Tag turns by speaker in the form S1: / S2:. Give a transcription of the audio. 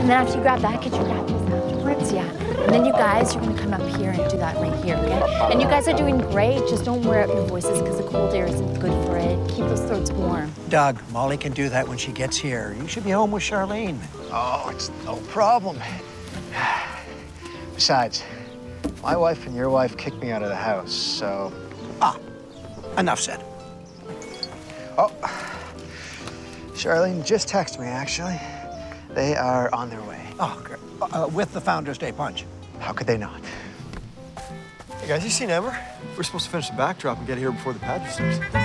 S1: And then after you grab that, get your nappies afterwards, yeah. And then you guys, you're gonna come up here and do that right here, okay? And you guys are doing great. Just don't wear out your voices because the cold air isn't good for it. Keep those throats warm.
S2: Doug, Molly can do that when she gets here. You should be home with Charlene.
S3: Oh, it's no problem. Besides, my wife and your wife kicked me out of the house, so...
S2: Ah, enough said.
S3: Oh, Charlene just texted me, actually. They are on their way.
S2: Oh, great. With the Founders Day punch.
S3: How could they not?
S4: Hey guys, you seen Emmer? We're supposed to finish the backdrop and get here before the pageant starts.